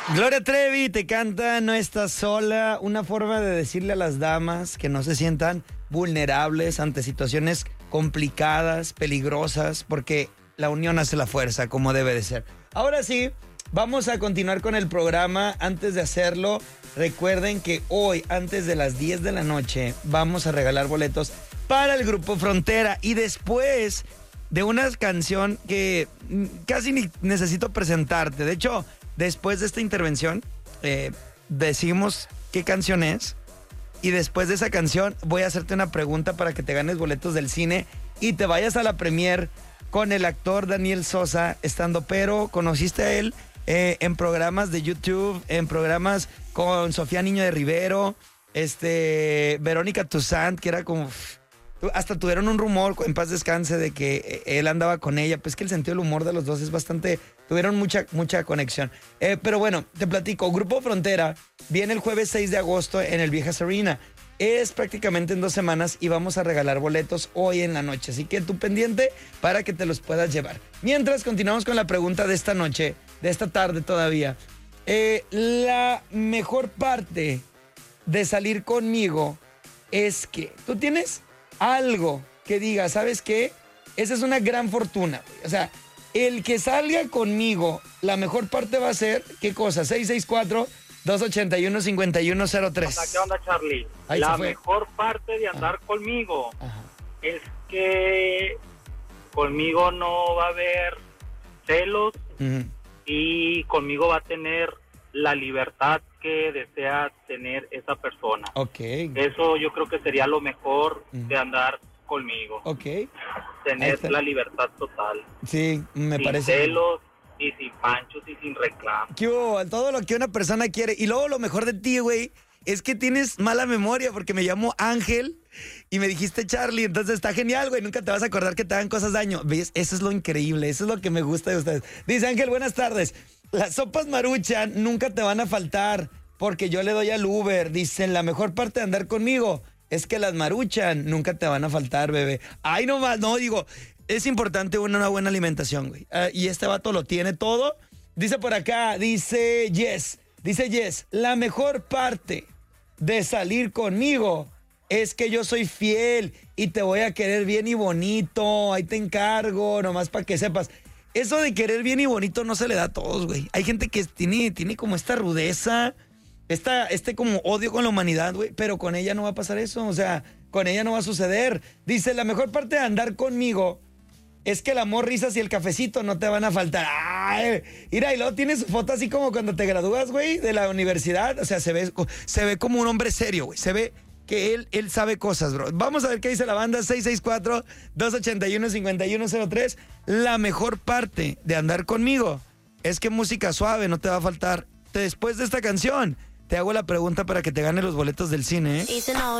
Gloria Trevi te canta No estás sola, una forma de decirle a las damas que no se sientan vulnerables ante situaciones complicadas, peligrosas, porque la unión hace la fuerza, como debe de ser. Ahora sí, vamos a continuar con el programa. Antes de hacerlo, recuerden que hoy, antes de las 10 de la noche, vamos a regalar boletos para el Grupo Frontera. Y después de una canción que casi ni necesito presentarte. De hecho, después de esta intervención, decimos qué canción es. Y después de esa canción voy a hacerte una pregunta para que te ganes boletos del cine y te vayas a la premier con el actor Daniel Sosa, estandopero. Conociste a él en programas de YouTube, en programas con Sofía Niño de Rivero, Verónica Toussaint, que era como... Hasta tuvieron un rumor, en paz descanse, de que él andaba con ella. Pues que el sentido del humor de los dos es bastante... Tuvieron mucha conexión. Pero bueno, te platico. Grupo Frontera viene el jueves 6 de agosto en el Viejas Arena. Es prácticamente en 2 semanas y vamos a regalar boletos hoy en la noche. Así que tú pendiente para que te los puedas llevar. Mientras, continuamos con la pregunta de esta noche, de esta tarde todavía. La mejor parte de salir conmigo es que tú tienes algo que diga, ¿sabes qué? Esa es una gran fortuna. O sea, el que salga conmigo, la mejor parte va a ser, ¿qué cosa? 664-281-5103. ¿Qué onda, Charlie? La mejor parte de andar conmigo es que conmigo no va a haber celos y conmigo va a tener la libertad que desea tener esa persona. Okay. Eso yo creo que sería lo mejor de andar conmigo. Okay. Tener la libertad total. Sí, me parece. Sin celos y sin panchos y sin reclamos. Todo lo que una persona quiere. Y luego lo mejor de ti, güey, es que tienes mala memoria porque me llamo Ángel y me dijiste Charlie, entonces está genial, güey. Nunca te vas a acordar que te hagan cosas daño. ¿Ves? Eso es lo increíble, eso es lo que me gusta de ustedes. Dice Ángel, buenas tardes. Las sopas Maruchan nunca te van a faltar porque yo le doy al Uber. Dicen, la mejor parte de andar conmigo es que las Maruchan nunca te van a faltar, bebé. Ay, no más, no, digo, es importante una buena alimentación, güey. Y este vato lo tiene todo. Dice por acá, dice Yes, la mejor parte de salir conmigo es que yo soy fiel y te voy a querer bien y bonito. Ahí te encargo, nomás para que sepas. Eso de querer bien y bonito no se le da a todos, güey. Hay gente que tiene como esta rudeza, como odio con la humanidad, güey. Pero con ella no va a pasar eso, o sea, con ella no va a suceder. Dice, la mejor parte de andar conmigo es que el amor, risas y el cafecito no te van a faltar. Ay, mira, y luego tiene su foto así como cuando te gradúas, güey, de la universidad. O sea, se ve como un hombre serio, güey. Se ve que él sabe cosas, bro. Vamos a ver qué dice la banda. 664-281-5103. La mejor parte de andar conmigo es que música suave no te va a faltar. Después de esta canción, te hago la pregunta para que te gane los boletos del cine, ¿eh?